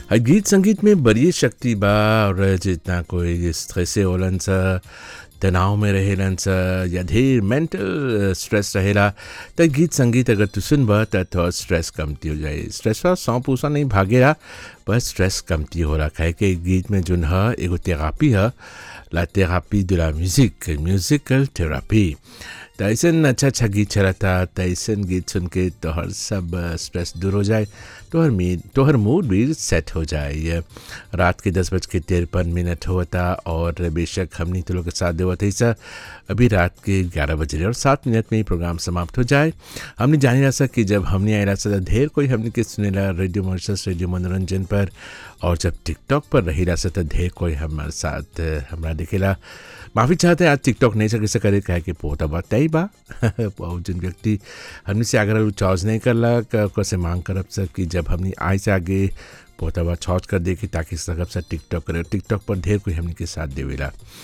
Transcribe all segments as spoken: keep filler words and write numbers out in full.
आ गीत संगीत में बड़ी शक्ति बा और जितना कोई स्ट्रेस से होलन सा तनाव में रहेलन सा या ढेर मेंटल स्ट्रेस रहेला त गीत संगीत अगर तू सुनबा त तो स्ट्रेस कमती हो जाए। स्ट्रेस का सौ पूसा नहीं भागेला पर स्ट्रेस कमती हो रहा है कि गीत में जोन है एगो थेरापी है, ला therapy de la musique, musical therapy. त ऐसन अच्छा अच्छा गीत चलता त ऐसन गीत सुन के तोहर सब स्ट्रेस दूर हो जाए, तोहर मीड तोहर मूड भी सेट हो जाए। रात के दस बज के तिरपन मिनट होता और बेशक हमनी तो लोग के साथ देवत है सा अभी रात के ग्यारह बजे और सात मिनट में ही प्रोग्राम समाप्त हो जाए। हमने जानी रहा कि जब हमने आया सा ढेर कोई हमने के सुनेला रेडियो मॉरिशस रेडियो मनोरंजन पर, और जब टिकटॉक पर रही रहा सा ढेर कोई हमारे साथ हमारा दिखेला। माफ़ी चाहते हैं आज टिकटॉक नहीं सके से करे कहे कि पोता बात तय बा और जिन व्यक्ति हमने से अगर चॉइस नहीं करला कैसे मांग करब सब कि जब हमने आए से आगे पोता बात चॉइस कर दे कि ताकि सब सब टिकटॉक करे। टिकटॉक पर ढेर कोई हमने के साथ देवेला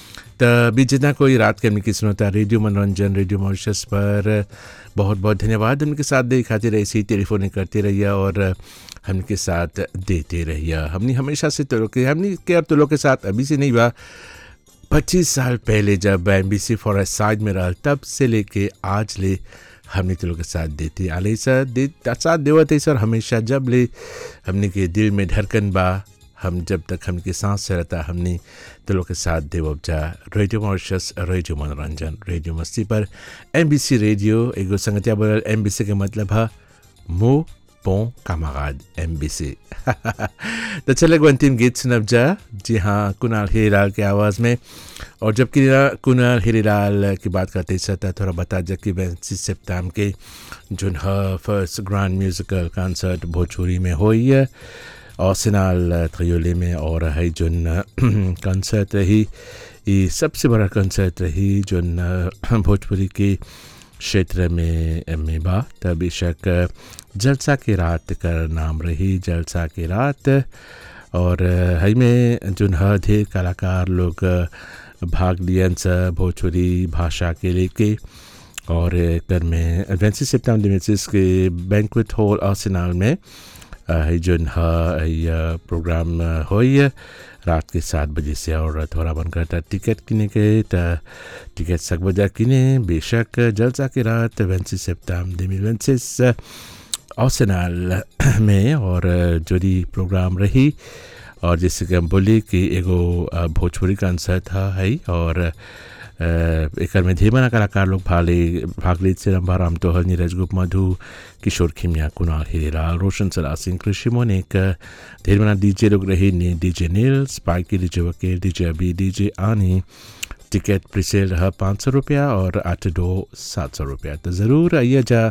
तभी जितना कोई रात के हमने की सुनता रेडियो मनोरंजन रेडियो मॉरिशस पर बहुत बहुत धन्यवाद। उनके साथ दे खाते ऐसे ही टेलीफोन करते रहिए और हमके साथ देते रहिए। हमने हमेशा से तो लोग हमने के अब तो लोग के साथ अभी से नहीं बा, पच्चीस साल पहले जब एमबीसी फॉरेस्ट साइड में रहा तब से लेके आज ले हमने तो लोग के साथ देते आले सर दे साथ देवते सर हमेशा। जब ले हमने के दिल में धड़कन बा, हम जब तक हमके सांस से रहता हमने तो लोग के साथ देव जा। रेडियो मॉरिशस रेडियो मनोरंजन रेडियो मस्ती पर एमबीसी रेडियो एगो संगतिया बोल एमबीसी के मतलब है मो पों कामगाद एमबीसी। तो चले गो अंतिम गीत सुनब जा। जी हाँ, कुणाल हीरालाल की आवाज़ में। और जब कि कुणाल हीरालाल की बात करते सता थोड़ा बता जा कि बीस सितंबर के जो है first grand musical concert Bhojpuri में हुई है आर्सेनल त्रियोले में, और है जो कॉन्सर्ट रही ये सबसे बड़ा कॉन्सर्ट रही जो भोजपुरी के क्षेत्र में में बा। तब बेशक जलसा की रात का नाम रही जलसा की रात, और है में जो है ढेर कलाकार लोग भाग लियन सा भोजपुरी भाषा के लेके। और कर में बीस सितंबर के बैंक्वेट हॉल आर्सेनल में है जो है प्रोग्राम हुई रात के सात बजे से। और थोड़ा मन करता टिकट किने के त टिकट सक बजा किने बेशक जलसा की रात बीस सितंबर दो हज़ार बीस आर्सेनल में। और जोड़ी प्रोग्राम रही और जैसे कि हम बोले कि एगो भोजपुरी कॉन्सर्ट था है, और एक में ढेर मना कलाकार लोग भाग ले भाग ले से रंभा राम तोहर नीरज गुप्त मधु किशोर खिमिया कुणाल हीरालाल रोशन सला सिंह कृषि मोनिक ढेर मना डीजे लोग रही ने डीजे नील स्पाइकी डीजे वकील डीजे अभी डीजे आनी। टिकट प्रीसेल रहा पाँच सौ रुपया और आठ दो सात सौ रुपया। तो ज़रूर आइए जा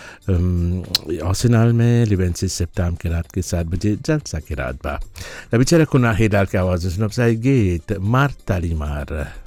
आर्सेनल में बीस सितंबर के रात के सात बजे जलसा की रात बा। अभी चला कुणाल हीरालाल की आवाज़ सुनब सा गीत मार ताली मार।